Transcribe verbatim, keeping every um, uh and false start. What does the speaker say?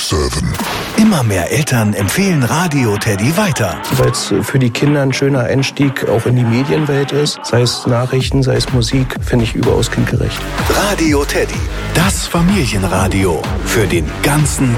sieben. Immer mehr Eltern empfehlen Radio Teddy weiter. Weil es für die Kinder ein schöner Einstieg auch in die Medienwelt ist. Sei es Nachrichten, sei es Musik, finde ich überaus kindgerecht. Radio Teddy, das Familienradio für den ganzen